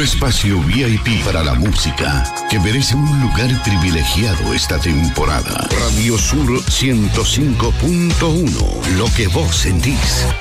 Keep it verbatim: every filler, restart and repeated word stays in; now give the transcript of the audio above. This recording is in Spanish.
espacio V I P para la música que merece un lugar privilegiado esta temporada. Radio Sur ciento cinco punto uno, lo que vos sentís.